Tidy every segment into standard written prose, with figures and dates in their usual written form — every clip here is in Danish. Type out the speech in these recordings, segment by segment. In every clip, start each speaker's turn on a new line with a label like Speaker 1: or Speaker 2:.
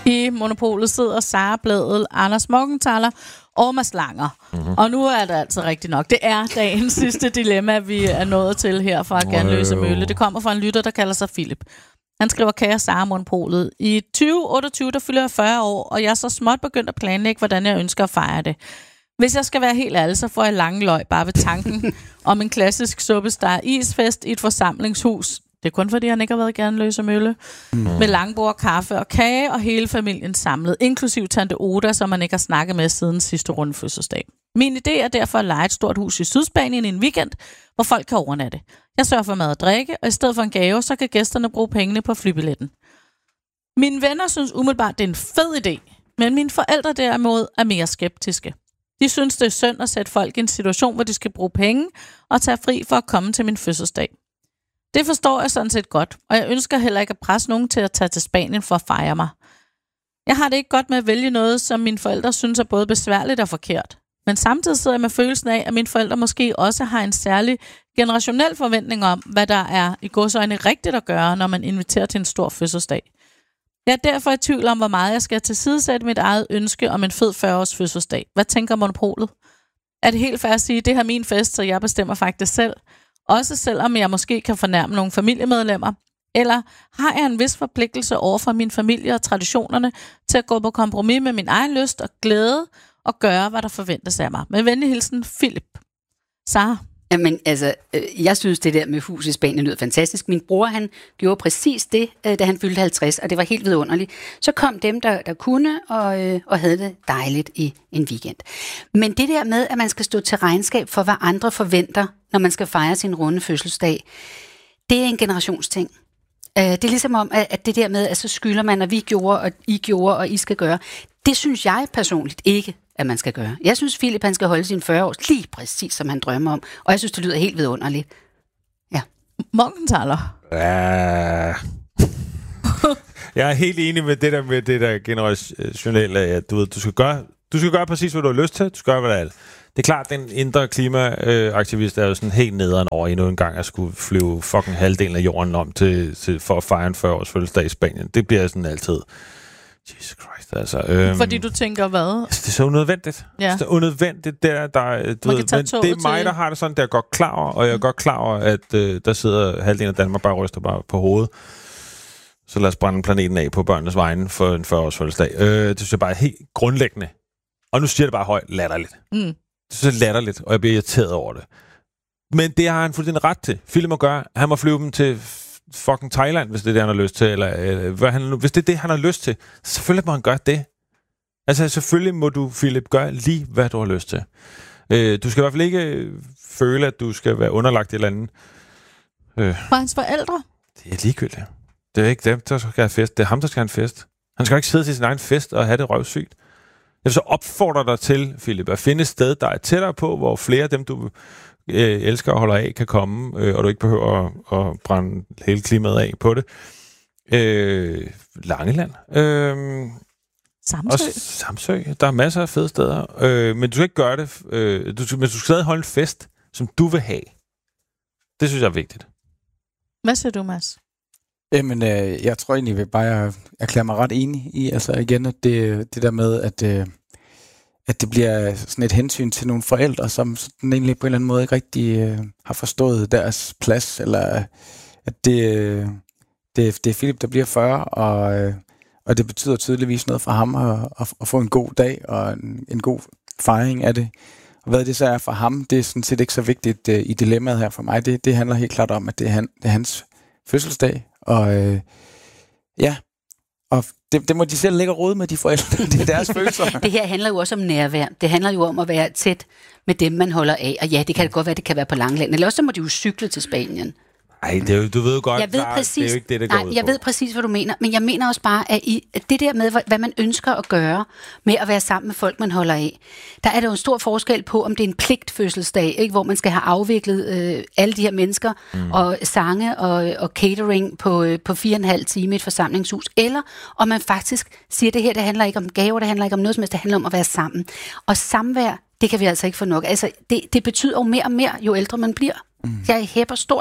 Speaker 1: I Monopolet sidder Sara Blædel, Anders Morgenthaler og Mads Langer. Mm-hmm. Og nu er det altså rigtigt nok. Det er dagens sidste dilemma, vi er nået til her fra Ganløse Mølle. Det kommer fra en lytter, der kalder sig Philip. Han skriver, kære Sara Monopolet. I 2028, der fylder jeg 40 år, og jeg er så småt begyndt at planlægge, hvordan jeg ønsker at fejre det. Hvis jeg skal være helt ærlig, så får jeg lange løg bare ved tanken om en klassisk suppestar isfest i et forsamlingshus. Det er kun fordi, han ikke har været i Ganløse Mølle. Med langbord, kaffe og kage, og hele familien samlet, inklusiv tante Oda, som man ikke har snakket med siden sidste runde fødselsdag. Min idé er derfor at leje et stort hus i Sydspanien i en weekend, hvor folk kan overnatte. Jeg sørger for mad og drikke, og i stedet for en gave, så kan gæsterne bruge pengene på flybilletten. Mine venner synes umiddelbart, det er en fed idé, men mine forældre derimod er mere skeptiske. De synes, det er synd at sætte folk i en situation, hvor de skal bruge penge og tage fri for at komme til min fødselsdag. Det forstår jeg sådan set godt, og jeg ønsker heller ikke at presse nogen til at tage til Spanien for at fejre mig. Jeg har det ikke godt med at vælge noget, som mine forældre synes er både besværligt og forkert. Men samtidig sidder jeg med følelsen af, at mine forældre måske også har en særlig generationel forventning om, hvad der er i godsøjne rigtigt at gøre, når man inviterer til en stor fødselsdag. Jeg er derfor i tvivl om, hvor meget jeg skal tilsidesætte mit eget ønske om en fed 40-års fødselsdag. Hvad tænker Monopolet? Er det helt fair at sige, at det her er min fest, så jeg bestemmer faktisk selv? Også selvom jeg måske kan fornærme nogle familiemedlemmer? Eller har jeg en vis forpligtelse over for min familie og traditionerne til at gå på kompromis med min egen lyst og glæde og gøre, hvad der forventes af mig? Med venlig hilsen, Philip. Sara?
Speaker 2: Jamen, altså, jeg synes, det der med hus i Spanien lyder fantastisk. Min bror, han gjorde præcis det, da han fyldte 50, og det var helt vidunderligt. Så kom dem, der kunne, og havde det dejligt i en weekend. Men det der med, at man skal stå til regnskab for, hvad andre forventer, når man skal fejre sin runde fødselsdag, det er en generationsting. Det er ligesom om, at det der med, at så skylder man, at vi gjorde, og I skal gøre. Det synes jeg personligt ikke, at man skal gøre. Jeg synes, Philip han skal holde sin 40 år lige præcis, som han drømmer om. Og jeg synes, det lyder helt vidunderligt. Ja.
Speaker 1: Morgenthaler.
Speaker 3: Ja. Jeg er helt enig med det der generationelle, at du skal gøre præcis, hvad du har lyst til. Du skal gøre, hvad der er. Det er klart, at den indre klimaaktivist er jo sådan helt nederen over endnu en gang at skulle flyve fucking halvdelen af jorden om til for at fejre en 40-års fødselsdag i Spanien. Det bliver sådan altid. Jesus Christ, altså.
Speaker 1: Fordi du tænker hvad?
Speaker 3: Det er så unødvendigt.
Speaker 1: Ja.
Speaker 3: Det er unødvendigt, det er mig, der har det sådan, der er godt klar over, og jeg er godt klar over, at der sidder halvdelen af Danmark bare ryster bare på hovedet. Så lad os brænde planeten af på børnenes vegne for en 40-års fødselsdag. Det synes jeg bare er helt grundlæggende. Og nu siger det bare højt, latterligt. Det synes jeg latterligt, og jeg bliver irriteret over det. Men det har han fuldstændig ret til. Philip må gøre, han må flyve dem til fucking Thailand, hvis det er det, han har lyst til, eller hvis det er det, han har lyst til. Selvfølgelig må han gøre det. Altså, selvfølgelig må du, Philip, gøre lige, hvad du har lyst til. Du skal i hvert fald ikke føle, at du skal være underlagt et eller andet.
Speaker 1: For hans forældre?
Speaker 3: Det er ligegyldigt. Det er ikke dem, der skal have fest. Det er ham, der skal have en fest. Han skal ikke sidde til sin egen fest og have det røvsygt. Jeg vil så opfordre dig til, Philip, at finde et sted, der er tættere på, hvor flere af dem, du elsker og holder af, kan komme, og du ikke behøver at brænde hele klimaet af på det. Langeland.
Speaker 1: Samsø.
Speaker 3: Samsø. Der er masser af fede steder. Men du skal ikke gøre det. Men du skal stadig holde en fest, som du vil have. Det synes jeg er vigtigt.
Speaker 1: Hvad siger du, Mads?
Speaker 4: Jamen, jeg tror egentlig, jeg erklærer mig ret enig i, altså igen, at det der med, at det bliver sådan et hensyn til nogle forældre, som sådan egentlig på en eller anden måde ikke rigtig har forstået deres plads, eller at det er Philip, der bliver 40, og det betyder tydeligvis noget for ham at få en god dag og en god fejring af det. Og hvad det så er for ham, det er sådan set ikke så vigtigt i dilemmaet her for mig. Det handler helt klart om, at det er hans fødselsdag, og ja, og det må de selv ligge og rode med, de forældre. Det er deres følelser.
Speaker 2: Det her handler jo også om nærvær. Det handler jo om at være tæt med dem, man holder af. Og ja, det kan godt være, det kan være på Langeland. Eller også så må de jo cykle til Spanien.
Speaker 3: Nej, du ved godt,
Speaker 2: jeg ved præcis,
Speaker 3: det er jo ikke det, der går ud på.
Speaker 2: Jeg ved præcis, hvad du mener. Men jeg mener også bare, at det der med, hvad man ønsker at gøre med at være sammen med folk, man holder af, der er der jo en stor forskel på, om det er en pligtfødselsdag, ikke? Hvor man skal have afviklet alle de her mennesker, og sange og catering på 4,5 timer i et forsamlingshus, eller om man faktisk siger, at det her, det handler ikke om gaver, det handler ikke om noget som helst, det handler om at være sammen. Og samvær, det kan vi altså ikke få nok. Altså, det betyder jo mere og mere, jo ældre man bliver. Jeg hæpper stort på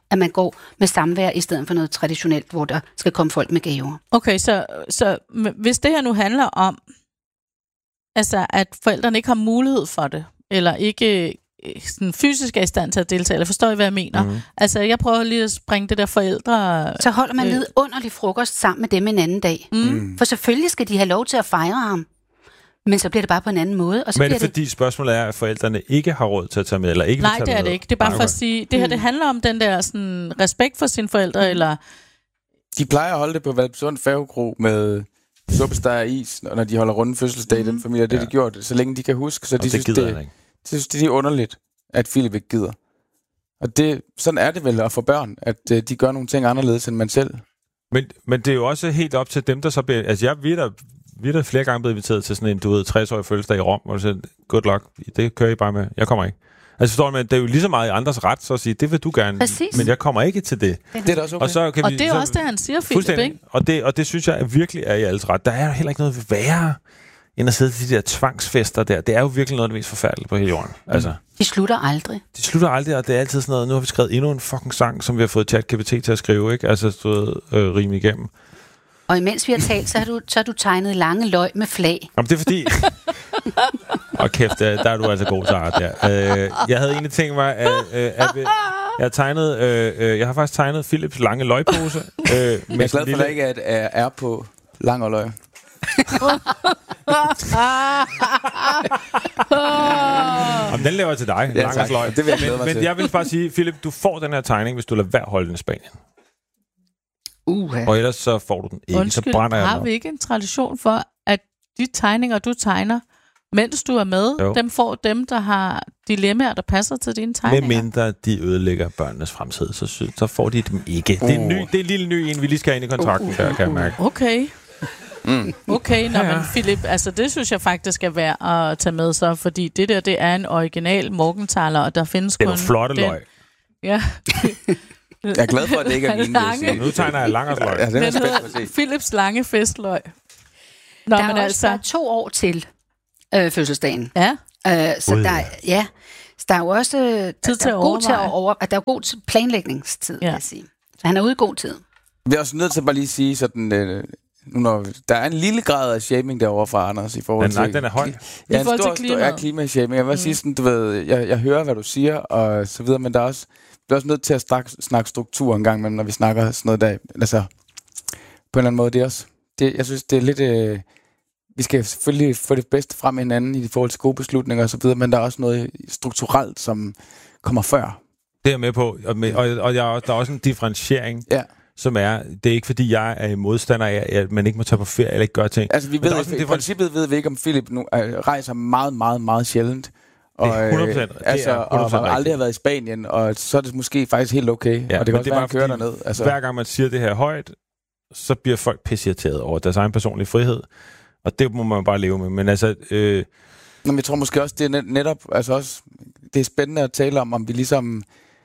Speaker 2: at man går med samvær i stedet for noget traditionelt, hvor der skal komme folk med gaver.
Speaker 1: Okay, så hvis det her nu handler om, altså at forældrene ikke har mulighed for det, eller ikke sådan fysisk er i stand til at deltage, eller forstår I, hvad jeg mener? Mm. Altså, jeg prøver lige at springe det der forældre...
Speaker 2: Så holder man vidunderlig frokost sammen med dem en anden dag. Mm. For selvfølgelig skal de have lov til at fejre ham. Men så bliver det bare på en anden måde. Og så
Speaker 3: men er det fordi spørgsmålet er, at forældrene ikke har råd til at tage med, eller ikke vil tage med?
Speaker 1: Nej, det er det ikke. Det er bare for at sige, det her det handler om den der sådan, respekt for sine forældre, eller...
Speaker 4: De plejer at holde det på Valbsund Færgekro med suppesteg og is, når de holder runde fødselsdag i den familie. Det har de gjort, så længe de kan huske. Så de synes, det er underligt, at Philip ikke gider. Og sådan er det vel at få børn, at de gør nogle ting anderledes end man selv.
Speaker 3: Men det er jo også helt op til dem, der så bliver... Altså, vi er der flere gange blevet inviteret til sådan en, 60-årig fødselsdag i Rom, hvor du siger, good luck, det kører I bare med. Jeg kommer ikke. Altså forstår du, det er jo lige så meget i andres ret, så at sige, det vil du gerne,
Speaker 2: præcis.
Speaker 3: Men jeg kommer ikke til det.
Speaker 4: Det er også okay.
Speaker 1: Og det er også det, han siger, Philip, ikke?
Speaker 3: Og det synes jeg virkelig er i alles ret. Der er heller ikke noget værre, end at sidde til de der tvangsfester der. Det er jo virkelig noget af det mest forfærdelige på hele jorden. Altså.
Speaker 2: De slutter aldrig.
Speaker 3: Og det er altid sådan noget, nu har vi skrevet endnu en fucking sang, som vi har fået ChatGPT til at skrive, ikke? Altså stået rime igennem.
Speaker 2: Og imens vi har talt, så har du tegnet lange løg med flag.
Speaker 3: Jamen, det er fordi... kæft, der er du altså god til art der. Jeg havde egentlig tænkt mig, jeg har faktisk tegnet Philips lange løgpose.
Speaker 4: Jeg er glad for, at der ikke er på lang og løg.
Speaker 3: Den laver jeg til dig.
Speaker 4: Ja, lang og løg. Det vil jeg
Speaker 3: men jeg vil bare sige, Philip, du får den her tegning, hvis du lader være holde den i Spanien. Og ellers så får du den ikke.
Speaker 1: Undskyld,
Speaker 3: så brænder jeg
Speaker 1: har vi ikke en tradition for, at de tegninger, du tegner, mens du er med, dem får dem, der har dilemmaer, der passer til dine tegninger?
Speaker 3: Med mindre de ødelægger børnenes fremtid, så får de dem ikke. Det er en lille ny en, vi lige skal have ind i kontrakten, der kan jeg mærke.
Speaker 1: Okay. Okay, men Philip, altså det synes jeg faktisk er værd at tage med så, fordi det er en original Morgenthaler, og der findes kun...
Speaker 3: Det er flotte løg.
Speaker 1: Ja.
Speaker 4: Jeg er glad for, at det ikke er min.
Speaker 3: Nu tegner jeg langersløg.
Speaker 4: Ja, den er spændt at se.
Speaker 1: Philips lange festløg.
Speaker 2: Der er også 2 år til fødselsdagen.
Speaker 1: Ja.
Speaker 2: Så der er jo også
Speaker 1: tid til at overveje.
Speaker 2: Der er god planlægningstid, vil jeg sige. Så han er ude i god tid.
Speaker 4: Vi er også nødt til at bare lige sige sådan... når der er en lille grad af shaming derovre fra Anders i forhold til...
Speaker 3: Den er høj.
Speaker 4: Ja, en stor klimashaming. Jeg vil sige sådan, du ved, jeg hører, hvad du siger, og så videre, men der er også... Vi er også nødt til at snakke struktur en gang, men når vi snakker sådan noget der, altså på en eller anden måde, det er også, jeg synes, det er lidt, vi skal selvfølgelig få det bedste frem hinanden i forhold til gode beslutninger og så videre, men der er også noget strukturelt, som kommer før.
Speaker 3: Det er jeg med på, og der er også en differentiering, som er, det er ikke fordi, jeg er modstander af, at man ikke må tage på ferie eller ikke gøre ting.
Speaker 4: Altså, i princippet ved vi ikke, om Philip nu rejser meget, meget, meget sjældent. Og,
Speaker 3: 100%.
Speaker 4: Og aldrig har været i Spanien, og så er det måske faktisk helt okay.
Speaker 3: Ja,
Speaker 4: og det kan også være, at han kører derned.
Speaker 3: Altså. Hver gang man siger det her højt, så bliver folk pisseirriteret over deres egen personlige frihed. Og det må man bare leve med. Men altså...
Speaker 4: jeg tror måske også, det er netop... Altså også, det er spændende at tale om vi ligesom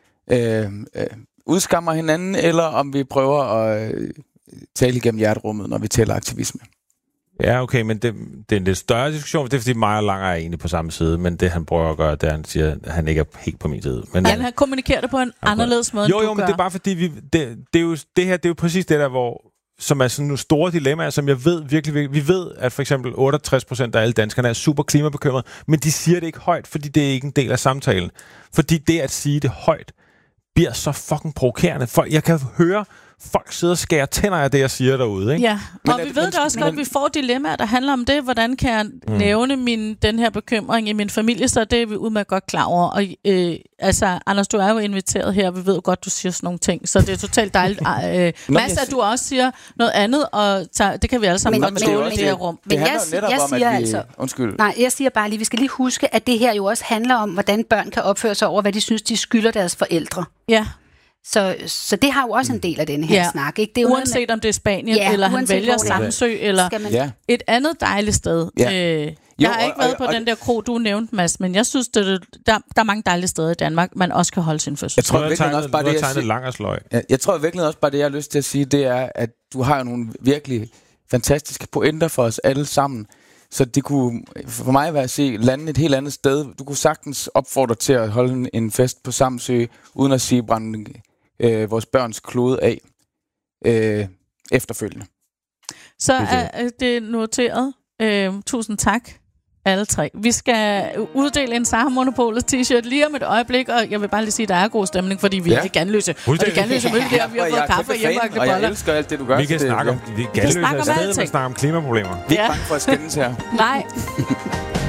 Speaker 4: udskammer hinanden, eller om vi prøver at tale igennem hjerterummet, når vi taler aktivisme.
Speaker 3: Ja, okay, men det er en lidt større diskussion. Det er, fordi mig og Langer er egentlig på samme side, men det, han prøver at gøre, det er, han siger, at han ikke er helt på min side. Men
Speaker 1: han kommunikerer det på en anderledes måde, end du gør.
Speaker 3: Men det er bare fordi, det er jo præcis det der, som er sådan nogle store dilemmaer, som jeg ved virkelig, vi ved, at for eksempel 68% af alle danskerne er super klimabekymrede, men de siger det ikke højt, fordi det er ikke en del af samtalen. Fordi det at sige det højt, bliver så fucking provokerende. Jeg kan høre folk sidder og skærer tænder af det, jeg siger derude, ikke?
Speaker 1: Ja, og vi ved det også godt, at vi får dilemmaer, der handler om det. Hvordan kan jeg nævne den her bekymring i min familie, så det er vi udmærket godt klar over. Og altså, Anders, du er jo inviteret her, vi ved godt, du siger sådan nogle ting, så det er totalt dejligt. Mads, at du også siger noget andet, og det kan vi alle sammen godt tåle i det her rum.
Speaker 2: Men jeg siger altså...
Speaker 4: Undskyld.
Speaker 2: Nej, jeg siger bare lige, vi skal lige huske, at det her jo også handler om, hvordan børn kan opføre sig over, hvad de synes, de skylder deres forældre.
Speaker 1: Ja.
Speaker 2: Så det har jo også en del af den her snak. Ikke? Det er
Speaker 1: uanset om det er Spanien, eller han vælger Samsø, eller et andet dejligt sted. Ja. Jeg har ikke været på den der kro, du nævnte, Mads, men jeg synes, der er mange dejlige steder i Danmark, man også kan holde sin fødsel.
Speaker 3: Jeg tror virkelig også bare
Speaker 4: det, jeg har lyst til at sige, det er, at du har nogle virkelig fantastiske pointer for os alle sammen. Så det kunne for mig være at se lande et helt andet sted. Du kunne sagtens opfordre til at holde en fest på Samsø, uden at sige brænde vores børns klode af efterfølgende.
Speaker 1: Så er det noteret. Tusind tak, alle tre. Vi skal uddele en Sara Monopolet t-shirt lige om et øjeblik, og jeg vil bare lige sige, at der er god stemning, fordi vi er Ganløse. Og det Ganløse mølle der, vi har fået kaffe og hjemmebagte boller.
Speaker 4: Og jeg elsker alt det, du gør.
Speaker 3: Vi kan snakke om Ganløse, og stadig med snakke om klimaproblemer.
Speaker 4: Vi er ikke bange for at skændes her.
Speaker 1: Nej.